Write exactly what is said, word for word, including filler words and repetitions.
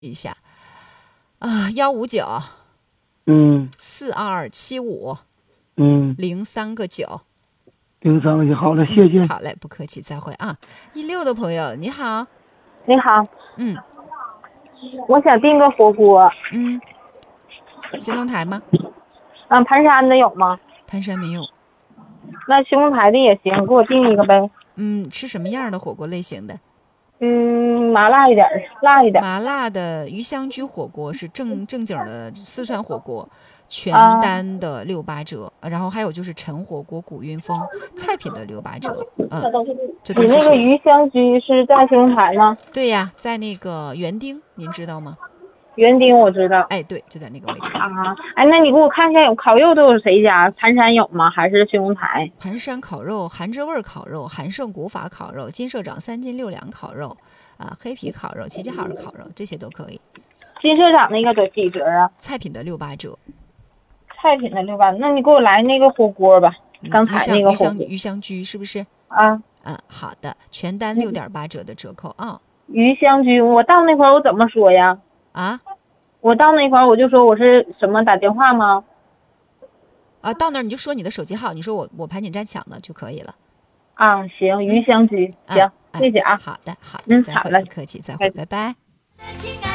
一下啊，幺五九嗯四二七五嗯， 零三个九。 零三个九，好了，谢谢。 好嘞，不客气，再会啊。一六的朋友你好。 你好， 嗯我想订个火锅， 嗯，新龙台吗？ 嗯，盘山的有吗？ 盘山没有。 那兴隆台的也行，给我订一个呗。 嗯，吃什么样的火锅类型的？ 嗯，麻辣一点，辣一点。 麻辣的鱼香居火锅是正正经的四川火锅，全啊， 单的六八折，然后还有就是陈火锅古韵风菜品的六八折。嗯，这都你那个是属于。 鱼香居是在兴隆台吗？ 对呀，在那个园丁，您知道吗？ 园丁我知道。 哎，对，就在那个位置。 啊，哎，那你给我看一下有烤肉都有谁家？盘山有吗？还是兴隆台？ 盘山烤肉、含着味儿烤肉、韩盛古法烤肉、金社长三斤六两烤肉，啊，黑皮烤肉、齐齐哈尔烤肉，这些都可以。 金社长那个得几折啊？ 菜品的六八折。 菜品的六八，那你给我来那个火锅吧， 嗯、 刚才那个鱼火锅。 香鱼香居是不是？ 啊， 嗯，好的，全单六点八折的折扣啊。 鱼香居，我到那块儿我怎么说呀？ 啊我到那块儿我就说我是什么打电话吗？ 啊，到那儿你就说你的手机号，你说我我盘锦站抢的就可以了。 啊，行，鱼香居，行， 嗯、 谢谢啊。 好的好的， 嗯， 再会， 好嘞， 不客气，再会，拜拜。